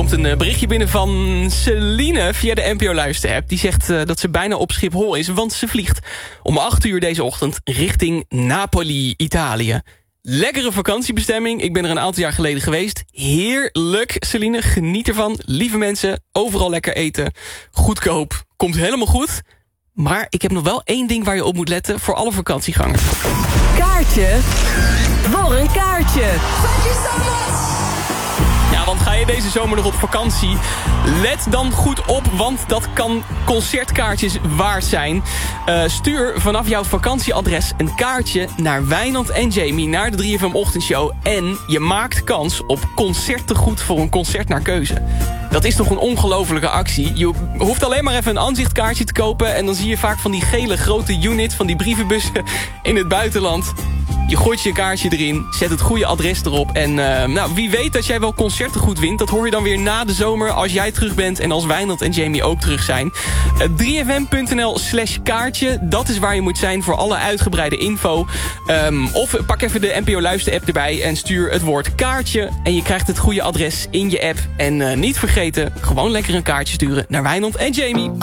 komt een berichtje binnen van Celine via de NPO Luister-app. Die zegt dat ze bijna op Schiphol is, want ze vliegt om 8:00 deze ochtend richting Napoli, Italië. Lekkere vakantiebestemming. Ik ben er een aantal jaar geleden geweest. Heerlijk, Celine. Geniet ervan. Lieve mensen, overal lekker eten. Goedkoop. Komt helemaal goed. Maar ik heb nog wel één ding waar je op moet letten voor alle vakantiegangers. Kaartje voor een kaartje. Ja, want ga je deze zomer nog op vakantie? Let dan goed op, want dat kan concertkaartjes waard zijn. Stuur vanaf jouw vakantieadres een kaartje naar Wijnand en Jamie, naar de 3FM Ochtendshow. En je maakt kans op concerttegoed voor een concert naar keuze. Dat is toch een ongelofelijke actie. Je hoeft alleen maar even een aanzichtkaartje te kopen en dan zie je vaak van die gele grote unit, van die brievenbussen in het buitenland. Je gooit je kaartje erin, zet het goede adres erop. En wie weet dat jij wel concerten wint. Dat hoor je dan weer na de zomer als jij terug bent en als Wijnand en Jamie ook terug zijn. 3fm.nl/kaartje, dat is waar je moet zijn voor alle uitgebreide info. Of pak even de NPO Luister-app erbij en stuur het woord kaartje. En je krijgt het goede adres in je app. En niet vergeten, gewoon lekker een kaartje sturen naar Wijnand en Jamie.